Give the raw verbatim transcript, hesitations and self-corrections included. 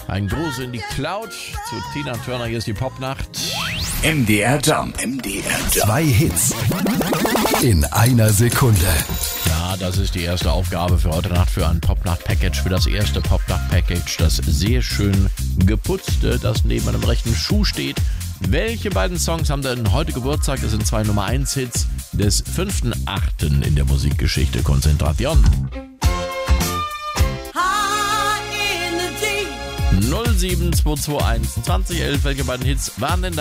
Ein Gruß in die Cloud zu Tina Turner. Hier ist die Popnacht. M D R Jump. M D R Jump. Zwei Hits in einer Sekunde. Ja, das ist die erste Aufgabe für heute Nacht für ein Popnacht-Package. Für das erste Popnacht-Package, das sehr schön geputzte, das neben einem rechten Schuh steht. Welche beiden Songs haben denn heute Geburtstag? Das sind zwei Nummer eins Hits des fünften achten in der Musikgeschichte. Konzentration. null sieben zwei zwei eins zwanzig elf. Welche beiden Hits waren denn da?